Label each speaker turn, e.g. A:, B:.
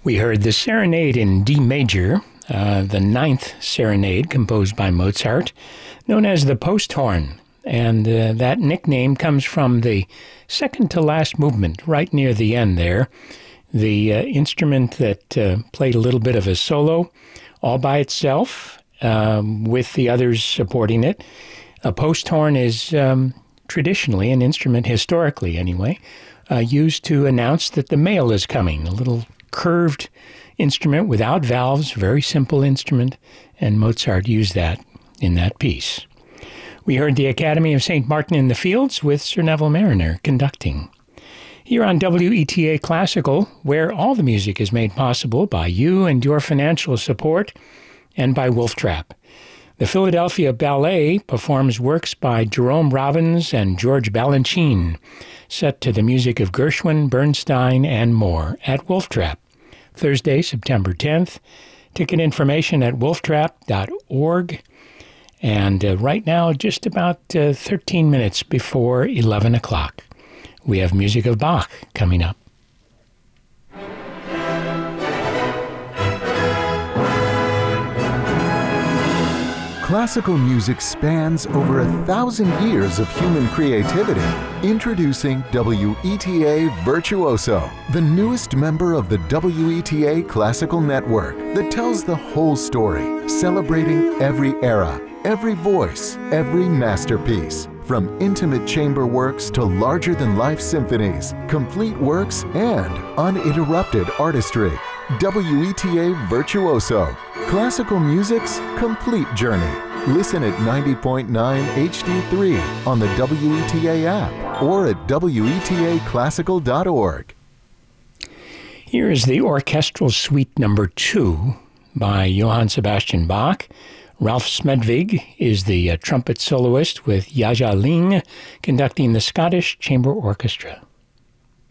A: We heard the Serenade in D major, the ninth serenade composed by Mozart, known as the Posthorn, and that nickname comes from the second-to-last movement, right near the end there. The instrument that played a little bit of a solo all by itself, with the others supporting it. A posthorn is traditionally an instrument, historically anyway, used to announce that the mail is coming, a little curved instrument without valves, very simple instrument, and Mozart used that in that piece. We heard the Academy of St. Martin in the Fields with Sir Neville Marriner conducting. Here on WETA Classical, where all the music is made possible by you and your financial support, and by Wolf Trap. The Philadelphia Ballet performs works by Jerome Robbins and George Balanchine, set to the music of Gershwin, Bernstein, and more at Wolf Trap, Thursday, September 10th. Ticket information at wolftrap.org. And right now, just about 13 minutes before 11 o'clock, we have music of Bach coming up.
B: Classical music spans over 1,000 years of human creativity. Introducing WETA Virtuoso, the newest member of the WETA Classical Network that tells the whole story, celebrating every era, every voice, every masterpiece. From intimate chamber works to larger-than-life symphonies, complete works, and uninterrupted artistry. WETA Virtuoso, classical music's complete journey. Listen at 90.9 HD3 on the WETA app or at WETAclassical.org.
A: Here is the Orchestral Suite No. 2 by Johann Sebastian Bach. Ralph Smedvig is the trumpet soloist with Jaja Ling conducting the Scottish Chamber Orchestra.